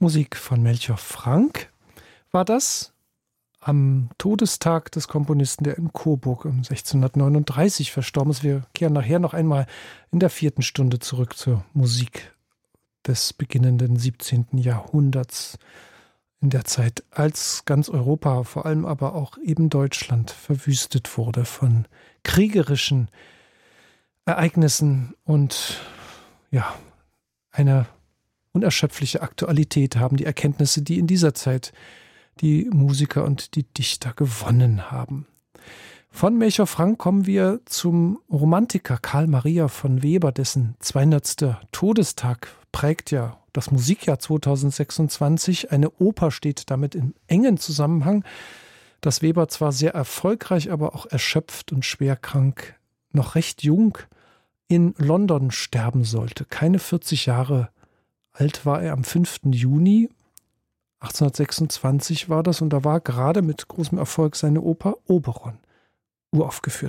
Musik von Melchior Frank war das am Todestag des Komponisten, der in Coburg um 1639 verstorben ist. Wir kehren nachher noch einmal in der 4. Stunde zurück zur Musik des beginnenden 17. Jahrhunderts, in der Zeit, als ganz Europa, vor allem aber auch eben Deutschland, verwüstet wurde von kriegerischen Ereignissen und ja, eine unerschöpfliche Aktualität haben die Erkenntnisse, die in dieser Zeit die Musiker und die Dichter gewonnen haben. Von Melchior Frank kommen wir zum Romantiker Karl Maria von Weber, dessen 200. Todestag prägt ja das Musikjahr 2026. Eine Oper steht damit in engen Zusammenhang, dass Weber zwar sehr erfolgreich, aber auch erschöpft und schwerkrank, noch recht jung in London sterben sollte. Keine 40 Jahre alt war er am 5. Juni 1826 war das, und da war gerade mit großem Erfolg seine Oper Oberon uraufgeführt